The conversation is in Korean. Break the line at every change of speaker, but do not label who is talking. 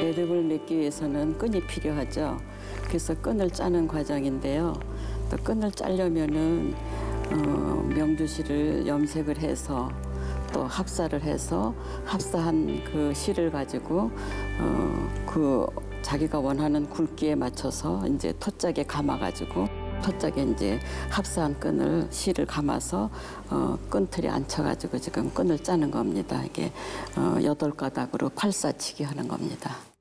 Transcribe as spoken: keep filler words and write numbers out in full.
매듭을 맺기 위해서는 끈이 필요하죠. 그래서 끈을 짜는 과정인데요. 또 끈을 짜려면은 어, 명주실을 염색을 해서 또 합사를 해서 합사한 그 실을 가지고 어, 그 자기가 원하는 굵기에 맞춰서 이제 토짝에 감아가지고 토짝에 이제 합사한 끈을 실을 감아서 어, 끈틀에 앉혀가지고 지금 끈을 짜는 겁니다. 이게 어, 여덟 가닥으로 팔사치기 하는 겁니다.